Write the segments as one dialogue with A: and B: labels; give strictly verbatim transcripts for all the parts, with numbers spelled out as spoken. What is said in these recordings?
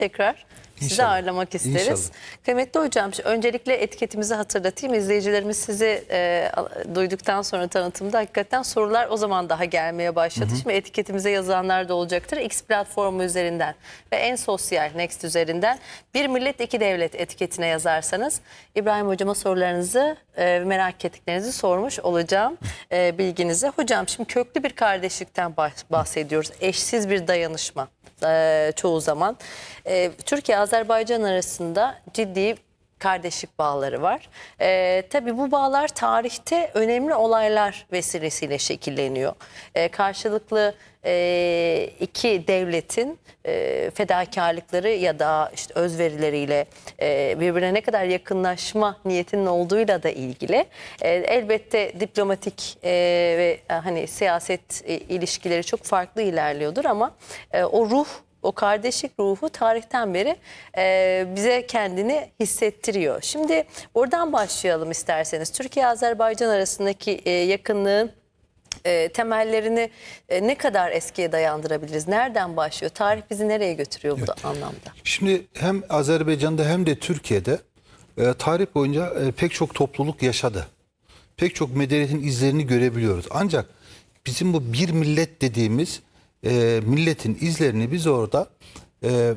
A: tekrar sizi
B: İnşallah.
A: ağırlamak isteriz.
B: İnşallah.
A: Kıymetli hocam, öncelikle etiketimizi hatırlatayım. İzleyicilerimiz sizi e, duyduktan sonra tanıtımda hakikaten sorular o zaman daha gelmeye başladı. Hı hı. Şimdi etiketimize yazanlar da olacaktır. X platformu üzerinden ve en sosyal Next üzerinden bir millet iki devlet etiketine yazarsanız İbrahim hocama sorularınızı e, merak ettiklerinizi sormuş olacağım e, bilginize. Hocam şimdi köklü bir kardeşlikten bahsediyoruz. Eşsiz bir dayanışma. Ee, çoğu zaman ee, Türkiye-Azerbaycan arasında ciddi kardeşlik bağları var. Ee, tabii bu bağlar tarihte önemli olaylar vesilesiyle şekilleniyor. Ee, karşılıklı e, iki devletin e, fedakarlıkları ya da işte özverileriyle e, birbirine ne kadar yakınlaşma niyetinin olduğuyla da ilgili. E, elbette diplomatik e, ve hani siyaset e, ilişkileri çok farklı ilerliyordur ama e, o ruh, o kardeşlik ruhu tarihten beri e, bize kendini hissettiriyor. Şimdi oradan başlayalım isterseniz. Türkiye-Azerbaycan arasındaki e, yakınlığın e, temellerini e, ne kadar eskiye dayandırabiliriz? Nereden başlıyor? Tarih bizi nereye götürüyor bu
B: Evet.
A: da anlamda?
B: Şimdi hem Azerbaycan'da hem de Türkiye'de e, tarih boyunca e, pek çok topluluk yaşadı. Pek çok medeniyetin izlerini görebiliyoruz. Ancak bizim bu bir millet dediğimiz e, milletin izlerini biz orada e,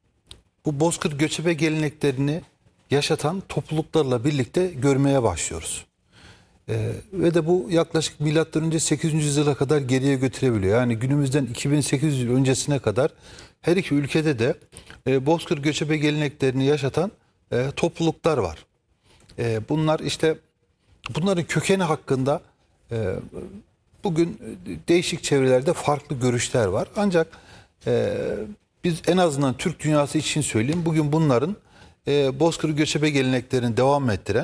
B: bu bozkır göçebe geleneklerini yaşatan topluluklarla birlikte görmeye başlıyoruz. Ee, ve de bu yaklaşık milattan önce sekiz yüz yıla kadar geriye götürebiliyor. Yani günümüzden iki bin sekiz yüz yıl öncesine kadar her iki ülkede de e, bozkır göçebe geleneklerini yaşatan e, topluluklar var. E, bunlar işte bunların kökeni hakkında e, bugün değişik çevrelerde farklı görüşler var. Ancak e, biz en azından Türk dünyası için söyleyeyim, bugün bunların e, bozkır göçebe geleneklerini devam ettiren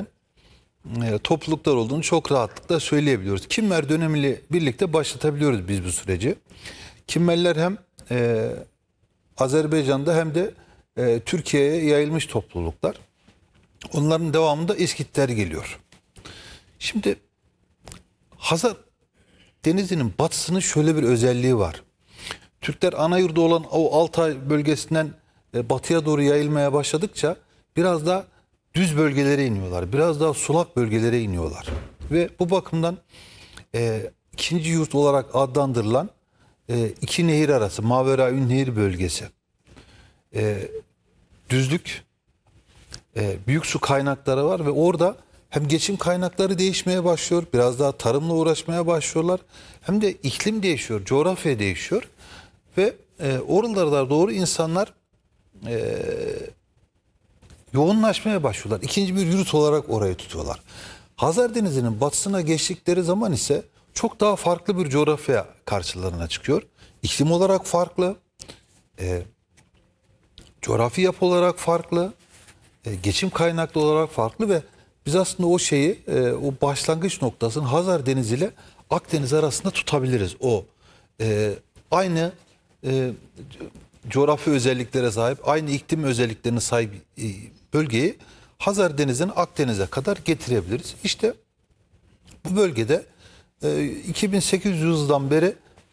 B: e, topluluklar olduğunu çok rahatlıkla söyleyebiliyoruz. Kimmer dönemiyle birlikte başlatabiliyoruz biz bu süreci. Kimmerler hem e, Azerbaycan'da hem de e, Türkiye'ye yayılmış topluluklar. Onların devamında İskitler geliyor. Şimdi Hazar Denizi'nin batısının şöyle bir özelliği var. Türkler ana yurdu olan o Altay bölgesinden e, batıya doğru yayılmaya başladıkça biraz da düz bölgelere iniyorlar. Biraz daha sulak bölgelere iniyorlar. Ve bu bakımdan e, ikinci yurt olarak adlandırılan e, iki nehir arası Mavera-ü Nehir bölgesi. E, düzlük, e, büyük su kaynakları var ve orada hem geçim kaynakları değişmeye başlıyor, biraz daha tarımla uğraşmaya başlıyorlar. Hem de iklim değişiyor, coğrafya değişiyor. Ve e, oralarda doğru insanlar e, yoğunlaşmaya başlıyorlar. İkinci bir yurt olarak orayı tutuyorlar. Hazar Denizi'nin batısına geçtikleri zaman ise çok daha farklı bir coğrafya karşılarına çıkıyor. İklim olarak farklı, e, coğrafi yapı olarak farklı, e, geçim kaynaklı olarak farklı ve biz aslında o şeyi, e, o başlangıç noktasını Hazar Denizi ile Akdeniz arasında tutabiliriz. O e, aynı e, coğrafi özelliklere sahip, aynı iklim özelliklerine sahip e, bölgeyi Hazar Denizi'nin Akdeniz'e kadar getirebiliriz. İşte bu bölgede e, iki bin sekiz yüz yıldan beri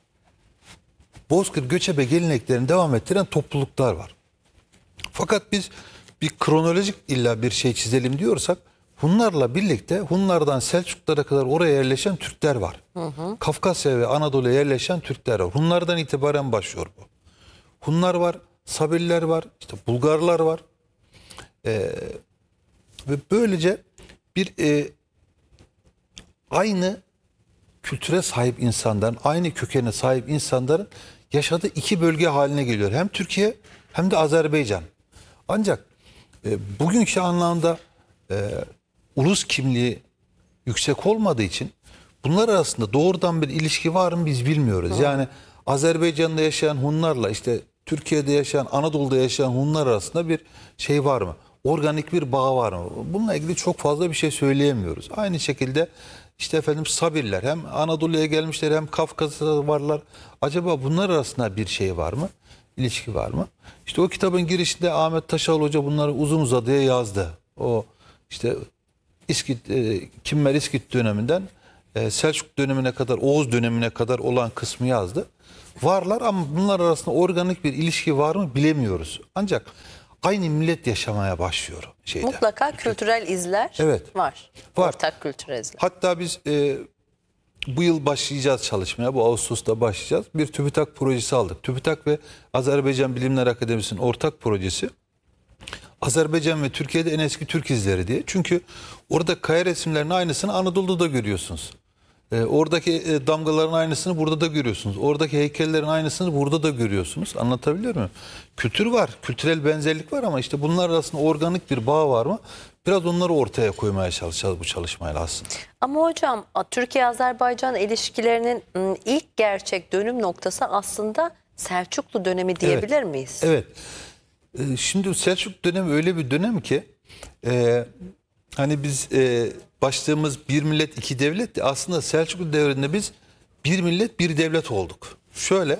B: bozkır göçebe geleneklerini devam ettiren topluluklar var. Fakat biz bir kronolojik illa bir şey çizelim diyorsak, Hunlarla birlikte Hunlardan Selçuklara kadar oraya yerleşen Türkler var. Hı hı. Kafkasya ve Anadolu'ya yerleşen Türkler var. Hunlardan itibaren başlıyor bu. Hunlar var, Sabirliler var, işte Bulgarlar var. Ee, ve böylece bir e, aynı kültüre sahip insanların, aynı kökene sahip insanların yaşadığı iki bölge haline geliyor. Hem Türkiye hem de Azerbaycan. Ancak e, bugünkü anlamda e, ulus kimliği yüksek olmadığı için bunlar arasında doğrudan bir ilişki var mı biz bilmiyoruz. Hı. Yani Azerbaycan'da yaşayan Hunlarla işte Türkiye'de yaşayan, Anadolu'da yaşayan Hunlar arasında bir şey var mı? Organik bir bağ var mı? Bununla ilgili çok fazla bir şey söyleyemiyoruz. Aynı şekilde işte efendim Sabirler hem Anadolu'ya gelmişler hem Kafkas'ta varlar. Acaba bunlar arasında bir şey var mı? İlişki var mı? İşte o kitabın girişinde Ahmet Taşal Hoca bunları uzun uzadıya yazdı. O işte İskit, e, Kimmer İskit döneminden e, Selçuk dönemine kadar, Oğuz dönemine kadar olan kısmı yazdı. varlar ama bunlar arasında organik bir ilişki var mı bilemiyoruz. Ancak aynı millet yaşamaya başlıyor şeyde.
A: Mutlaka kültürel izler
B: Evet.
A: var.
B: Var.
A: Ortak kültürel izler.
B: Hatta biz e, bu yıl başlayacağız çalışmaya. Bu Ağustos'ta başlayacağız. Bir TÜBİTAK projesi aldık. TÜBİTAK ve Azerbaycan Bilimler Akademisi'nin ortak projesi. Azerbaycan ve Türkiye'de en eski Türk izleri diye. Çünkü orada kaya resimlerinin aynısını Anadolu'da da görüyorsunuz. E, oradaki e, damgaların aynısını burada da görüyorsunuz. Oradaki heykellerin aynısını burada da görüyorsunuz. Anlatabiliyor muyum? Kültür var, kültürel benzerlik var ama işte bunlar arasında organik bir bağ var mı? Biraz onları ortaya koymaya çalışacağız bu çalışmayla aslında.
A: Ama hocam Türkiye-Azerbaycan ilişkilerinin ım, ilk gerçek dönüm noktası aslında Selçuklu dönemi diyebilir
B: Evet.
A: miyiz?
B: Evet. Ee, Şimdi Selçuklu dönemi öyle bir dönem ki e, hani biz e, başladığımız bir millet iki devlet de aslında Selçuklu devrinde biz bir millet bir devlet olduk. Şöyle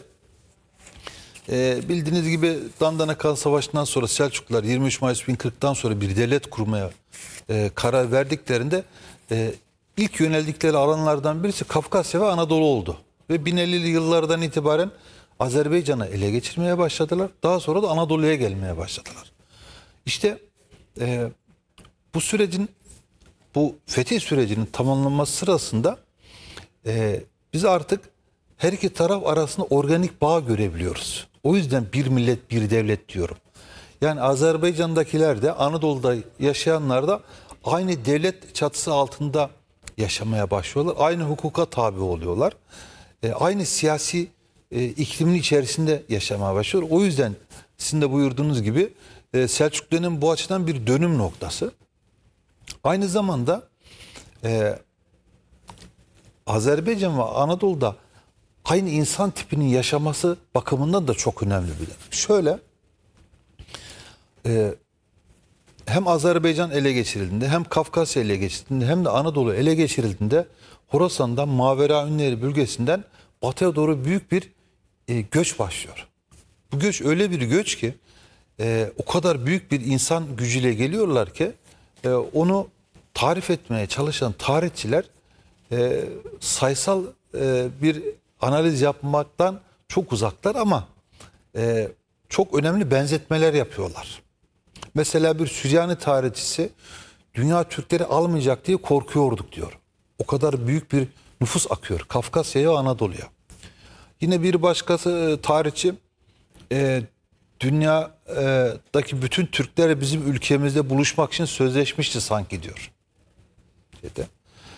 B: e, bildiğiniz gibi Dandanakan Savaşı'ndan sonra Selçuklular yirmi üç Mayıs bin kırktan sonra bir devlet kurmaya e, karar verdiklerinde e, ilk yöneldikleri alanlardan birisi Kafkasya ve Anadolu oldu. Ve bin ellili yıllardan itibaren Azerbaycan'ı ele geçirmeye başladılar. Daha sonra da Anadolu'ya gelmeye başladılar. İşte e, bu sürecin, bu fetih sürecinin tamamlanması sırasında e, biz artık her iki taraf arasında organik bağ görebiliyoruz. O yüzden bir millet bir devlet diyorum. Yani Azerbaycan'dakiler de Anadolu'da yaşayanlar da aynı devlet çatısı altında yaşamaya başlıyorlar. Aynı hukuka tabi oluyorlar. E, aynı siyasi e, iklimin içerisinde yaşamaya başlıyor. O yüzden sizin de buyurduğunuz gibi e, Selçuklu dönemi bu açıdan bir dönüm noktası. Aynı zamanda e, Azerbaycan ve Anadolu'da aynı insan tipinin yaşaması bakımından da çok önemli bir dönem. Şöyle e, hem Azerbaycan ele geçirildiğinde hem Kafkasya ele geçirildiğinde hem de Anadolu ele geçirildiğinde Horasan'dan Mavera Ünleri bölgesinden batıya doğru büyük bir e, göç başlıyor. Bu göç öyle bir göç ki e, o kadar büyük bir insan gücüyle geliyorlar ki e, onu tarif etmeye çalışan tarihçiler e, sayısal e, bir analiz yapmaktan çok uzaklar ama e, çok önemli benzetmeler yapıyorlar. Mesela bir Süryani tarihçisi dünya Türkleri almayacak diye korkuyorduk diyor. O kadar büyük bir nüfus akıyor Kafkasya'ya ve Anadolu'ya. Yine bir başkası tarihçi e, dünyadaki bütün Türkler bizim ülkemizde buluşmak için sözleşmişti sanki diyor. Şeyde.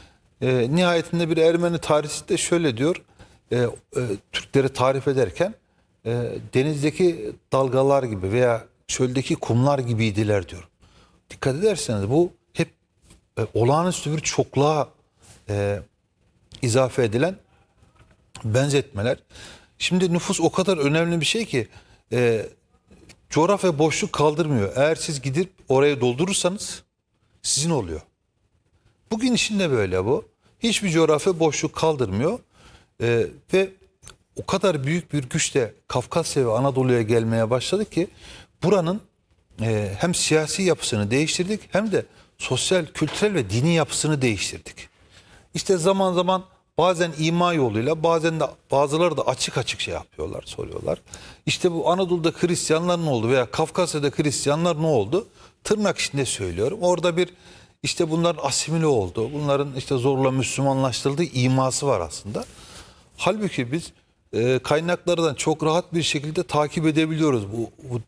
B: E, nihayetinde bir Ermeni tarihçisi de şöyle diyor. E, e, Türkleri tarif ederken e, denizdeki dalgalar gibi veya çöldeki kumlar gibiydiler diyor. Dikkat ederseniz bu hep e, olağanüstü bir çokluğa e, izafe edilen benzetmeler. Şimdi nüfus o kadar önemli bir şey ki e, coğrafya boşluk kaldırmıyor. Eğer siz gidip oraya doldurursanız sizin oluyor. Bugün için de böyle bu. Hiçbir coğrafya boşluk kaldırmıyor. E, ve o kadar büyük bir güçle Kafkasya ve Anadolu'ya gelmeye başladı ki buranın e, hem siyasi yapısını değiştirdik hem de sosyal, kültürel ve dini yapısını değiştirdik. İşte zaman zaman bazen ima yoluyla bazen de bazıları da açık açık şey yapıyorlar, soruyorlar. İşte bu Anadolu'da Hristiyanlar ne oldu veya Kafkasya'da Hristiyanlar ne oldu? Tırnak içinde söylüyorum. Orada bir işte bunların asimile oldu. Bunların işte zorla Müslümanlaştırıldığı iması var aslında. Halbuki biz e, kaynaklardan çok rahat bir şekilde takip edebiliyoruz bu, bu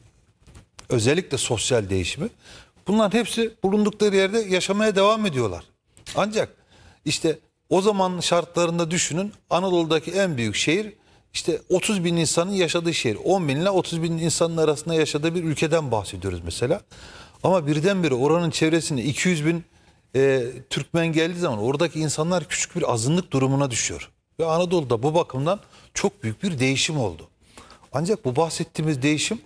B: özellikle sosyal değişimi. Bunların hepsi bulundukları yerde yaşamaya devam ediyorlar. Ancak işte o zaman şartlarında düşünün, Anadolu'daki en büyük şehir işte otuz bin insanın yaşadığı şehir. on bin ile otuz bin insanın arasında yaşadığı bir ülkeden bahsediyoruz mesela. Ama birdenbire oranın çevresinde iki yüz bin e, Türkmen geldiği zaman oradaki insanlar küçük bir azınlık durumuna düşüyor. Ve Anadolu'da bu bakımdan çok büyük bir değişim oldu. Ancak bu bahsettiğimiz değişim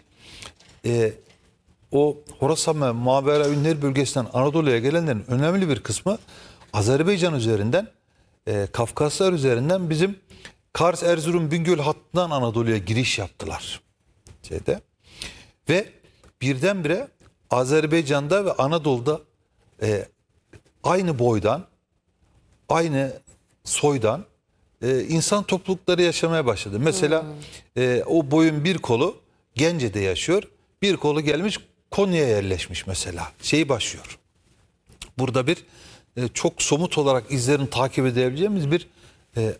B: e, o Horasan ve Mavera Ünleri bölgesinden Anadolu'ya gelenlerin önemli bir kısmı Azerbaycan üzerinden, e, Kafkaslar üzerinden bizim Kars, Erzurum, Bingöl hattından Anadolu'ya giriş yaptılar. Şeyde. Ve birdenbire Azerbaycan'da ve Anadolu'da e, aynı boydan, aynı soydan e, insan toplulukları yaşamaya başladı. Mesela hmm. e, o boyun bir kolu Gence'de yaşıyor. Bir kolu gelmiş Konya'ya yerleşmiş mesela. Şey başlıyor. Burada bir e, çok somut olarak izlerini takip edebileceğimiz bir e,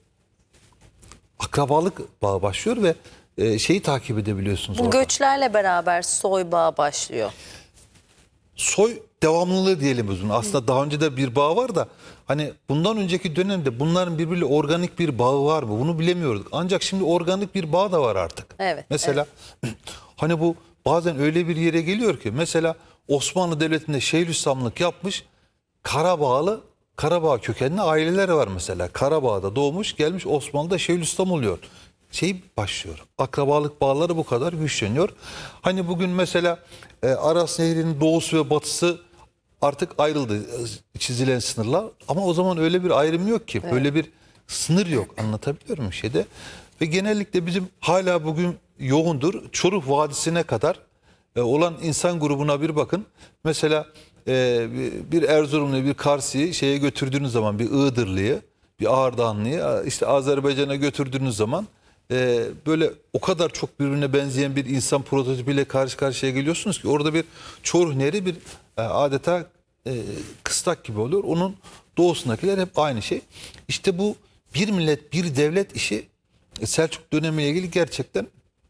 B: akrabalık bağı başlıyor ve e, şeyi takip edebiliyorsunuz
A: Bu
B: orada.
A: göçlerle beraber soy bağı başlıyor.
B: Soy devamlılığı diyelim uzun. Aslında daha önce de bir bağ var da hani bundan önceki dönemde bunların birbiriyle organik bir bağı var mı? Bunu bilemiyorduk. Ancak şimdi organik bir bağ da var artık.
A: Evet.
B: Mesela evet. Hani bu bazen öyle bir yere geliyor ki mesela Osmanlı Devleti'nde Şeyhülislamlık yapmış Karabağlı, Karabağ kökenli aileler var mesela. Karabağ'da doğmuş gelmiş Osmanlı'da Şeyhülislam oluyor. Şey başlıyor. Akrabalık bağları bu kadar güçleniyor. Hani bugün mesela e, Aras Nehri'nin doğusu ve batısı artık ayrıldı e, çizilen sınırlar. Ama o zaman öyle bir ayrım yok ki. Evet. Böyle bir sınır yok. Anlatabiliyor muyum şeyde? Ve genellikle bizim hala bugün yoğundur. Çoruh Vadisi'ne kadar e, olan insan grubuna bir bakın. Mesela e, bir Erzurumlu, bir Kars'ı şeye götürdüğünüz zaman, bir Iğdırlı'yı, bir Ağrı'danlıyı işte Azerbaycan'a götürdüğünüz zaman Ee, böyle o kadar çok birbirine benzeyen bir insan prototipiyle karşı karşıya geliyorsunuz ki orada bir Çoruh Nehri bir e, adeta e, kıstak gibi oluyor. Onun doğusundakiler hep aynı şey. İşte bu bir millet bir devlet işi e, Selçuk dönemiyle ilgili gerçekten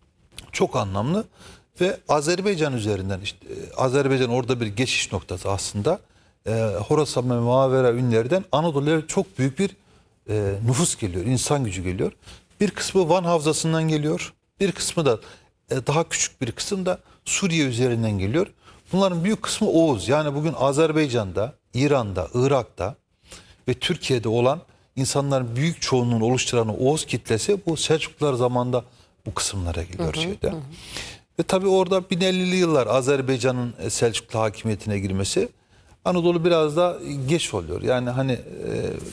B: çok anlamlı ve Azerbaycan üzerinden işte e, Azerbaycan orada bir geçiş noktası aslında. E, Horasan ve Mavera ünlerinden Anadolu'ya çok büyük bir e, nüfus geliyor, insan gücü geliyor. Bir kısmı Van Havzası'ndan geliyor. Bir kısmı da daha küçük bir kısım da Suriye üzerinden geliyor. Bunların büyük kısmı Oğuz. Yani bugün Azerbaycan'da, İran'da, Irak'ta ve Türkiye'de olan insanların büyük çoğunluğunu oluşturan Oğuz kitlesi bu Selçuklular zamanında bu kısımlara geliyor. Hı hı, şeyde. Hı. Ve tabii orada bin ellili yıllar Azerbaycan'ın Selçuklu hakimiyetine girmesi Anadolu biraz da geç oluyor. Yani hani e,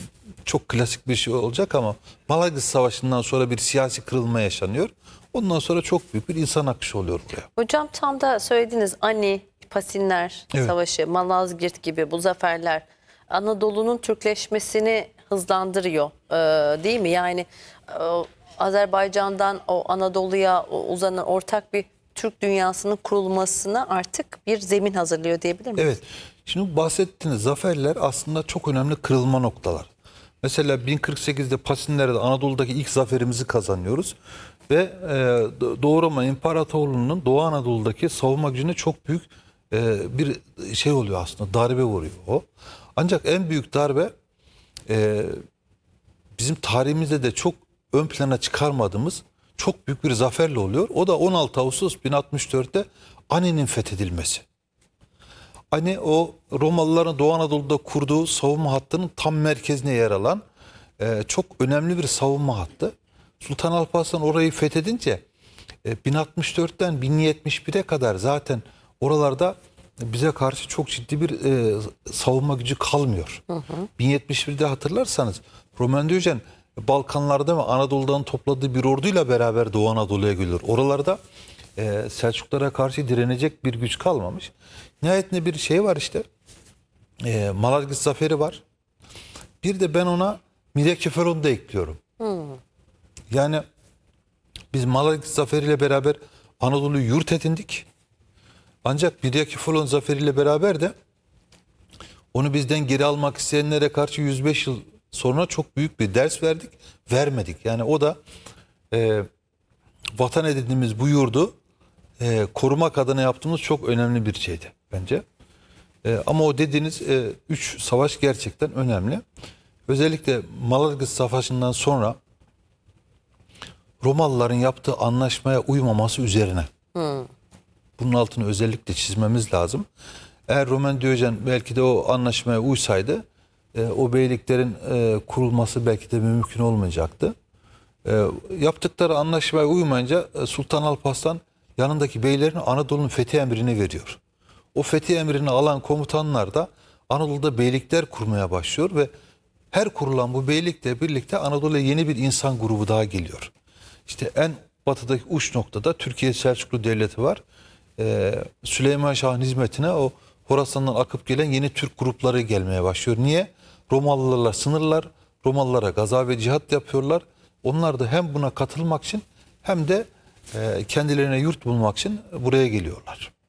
B: çok klasik bir şey olacak ama Malazgirt Savaşı'ndan sonra bir siyasi kırılma yaşanıyor. Ondan sonra çok büyük bir insan akışı oluyor buraya.
A: Hocam tam da söylediğiniz Ani, Pasinler
B: evet.
A: Savaşı, Malazgirt gibi bu zaferler Anadolu'nun Türkleşmesini hızlandırıyor ee, değil mi? Yani e, Azerbaycan'dan o Anadolu'ya uzanan ortak bir Türk dünyasının kurulmasına artık bir zemin hazırlıyor diyebilir miyiz?
B: Evet. Şimdi bahsettiğiniz zaferler aslında çok önemli kırılma noktalar. Mesela bin kırk sekizde Pasinler'de Anadolu'daki ilk zaferimizi kazanıyoruz. Ve e, Doğu Roma İmparatorluğu'nun Doğu Anadolu'daki savunma gücüne çok büyük e, bir şey oluyor aslında. Darbe vuruyor o. Ancak en büyük darbe e, bizim tarihimizde de çok ön plana çıkarmadığımız çok büyük bir zaferle oluyor. O da on altı Ağustos bin altmış dörtte Ani'nin fethedilmesi. Hani o Romalıların Doğu Anadolu'da kurduğu savunma hattının tam merkezine yer alan e, çok önemli bir savunma hattı. Sultan Alparslan orayı fethedince e, bin altmış dörtten bin yetmiş bire kadar zaten oralarda bize karşı çok ciddi bir e, savunma gücü kalmıyor. Hı hı. bin yetmiş birde hatırlarsanız Roman Diyojen Balkanlarda ve Anadolu'dan topladığı bir orduyla beraber Doğu Anadolu'ya geliyor. Oralarda e, Selçuklara karşı direnecek bir güç kalmamış. Nihayetinde bir şey var işte. E, Malazgirt Zaferi var. Bir de ben ona Miryakefalon'u da ekliyorum. Hmm. Yani biz Malazgirt Zaferi ile beraber Anadolu'yu yurt edindik. Ancak Miryakefalon Zaferi ile beraber de onu bizden geri almak isteyenlere karşı yüz beş yıl sonra çok büyük bir ders verdik. Vermedik. Yani o da e, vatan edindiğimiz bu yurdu e, korumak adına yaptığımız çok önemli bir şeydi bence. E, ama o dediğiniz e, üç savaş gerçekten önemli. Özellikle Malazgirt Savaşı'ndan sonra Romalıların yaptığı anlaşmaya uymaması üzerine. Hmm. Bunun altını özellikle çizmemiz lazım. Eğer Roman Diyojen belki de o anlaşmaya uysaydı e, o beyliklerin e, kurulması belki de mümkün olmayacaktı. E, yaptıkları anlaşmaya uymayınca e, Sultan Alparslan yanındaki beylerin Anadolu'nun fethi emrini veriyor. O fethi emrini alan komutanlar da Anadolu'da beylikler kurmaya başlıyor ve her kurulan bu beylikle birlikte Anadolu'ya yeni bir insan grubu daha geliyor. İşte en batıdaki uç noktada Türkiye Selçuklu Devleti var. Ee, Süleyman Şah'ın hizmetine o Horasan'dan akıp gelen yeni Türk grupları gelmeye başlıyor. Niye? Romalılarla sınırlar, Romalılara gaza ve cihat yapıyorlar. Onlar da hem buna katılmak için hem de e, kendilerine yurt bulmak için buraya geliyorlar.